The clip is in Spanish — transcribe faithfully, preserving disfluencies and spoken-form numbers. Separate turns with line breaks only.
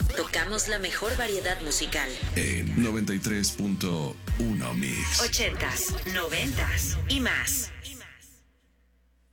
Tocamos la mejor variedad musical.
En noventa y tres punto uno Mix.
Ochentas, noventas y más.